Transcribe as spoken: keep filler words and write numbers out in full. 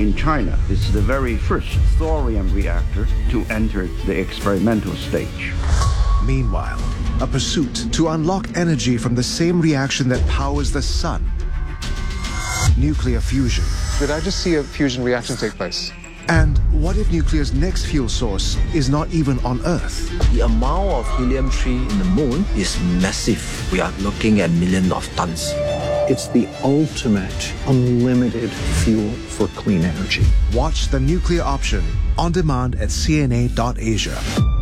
in China. It's the very first thorium reactor to enter the experimental stage. Meanwhile, a pursuit to unlock energy from the same reaction that powers the sun. Nuclear fusion. Did I just see a fusion reaction take place? And what if nuclear's next fuel source is not even on Earth? The amount of helium three in the moon is massive. We are looking at millions of tons. It's the ultimate unlimited fuel for clean energy. Watch The Nuclear Option on demand at C N A dot Asia.